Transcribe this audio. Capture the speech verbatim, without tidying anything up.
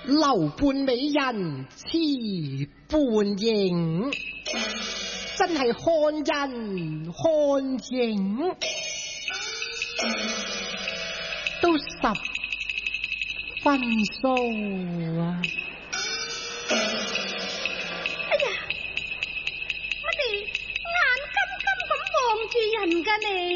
樓半美人痴半影，真係看人看景，都十分數啊！